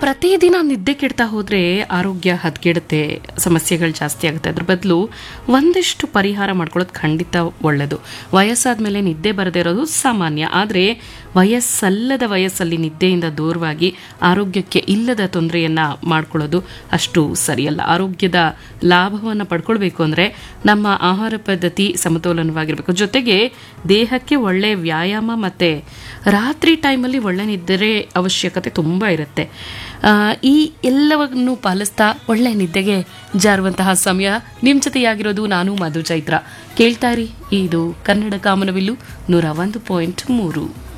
ಪ್ರತಿದಿನ ನಿದ್ದೆ ಕೆಡ್ತಾ ಹೋದರೆ ಆರೋಗ್ಯ ಹದಗೆಡುತ್ತೆ, ಸಮಸ್ಯೆಗಳು ಜಾಸ್ತಿ ಆಗುತ್ತೆ. ಅದ್ರ ಬದಲು ಒಂದಿಷ್ಟು ಪರಿಹಾರ ಮಾಡ್ಕೊಳ್ಳೋದು ಖಂಡಿತ ಒಳ್ಳೆಯದು. ವಯಸ್ಸಾದ ಮೇಲೆ ನಿದ್ದೆ ಬರದೇ ಇರೋದು ಸಾಮಾನ್ಯ. ಆದರೆ ವಯಸ್ಸಲ್ಲದ ವಯಸ್ಸಲ್ಲಿ ನಿದ್ದೆಯಿಂದ ದೂರವಾಗಿ ಆರೋಗ್ಯಕ್ಕೆ ಇಲ್ಲದ ತೊಂದರೆಯನ್ನು ಮಾಡ್ಕೊಳ್ಳೋದು ಅಷ್ಟು ಸರಿಯಲ್ಲ. ಆರೋಗ್ಯದ ಲಾಭವನ್ನು ಪಡ್ಕೊಳ್ಬೇಕು ಅಂದರೆ ನಮ್ಮ ಆಹಾರ ಪದ್ಧತಿ ಸಮತೋಲನವಾಗಿರಬೇಕು. ಜೊತೆಗೆ ದೇಹಕ್ಕೆ ಒಳ್ಳೆ ವ್ಯಾಯಾಮ ಮತ್ತು ರಾತ್ರಿ ಟೈಮಲ್ಲಿ ಒಳ್ಳೆ ನಿದ್ರೆ ಅವಶ್ಯಕತೆ ತುಂಬ ಇರುತ್ತೆ. ಈ ಎಲ್ಲವನ್ನು ಪಾಲಿಸ್ತಾ ಒಳ್ಳೆ ನಿದ್ದೆಗೆ ಜಾರುವಂತಹ ಸಮಯ. ನಿಮ್ಮ ಜೊತೆಯಾಗಿರೋದು ನಾನು ಮಧು ಚೈತ್ರ. ಕೇಳ್ತಾ ಇರಿ, ಇದು ಕನ್ನಡ ಕಾಮನಬಿಲ್ಲು 101.3.